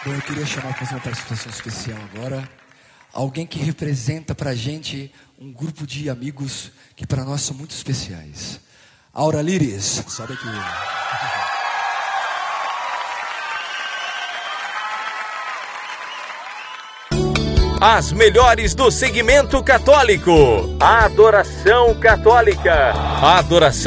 Bom, eu queria chamar para fazer uma participação especial agora alguém que representa pra gente um grupo de amigos que para nós são muito especiais. Aura Liris, sobe aqui. As melhores do segmento católico. Adoração católica. Adoração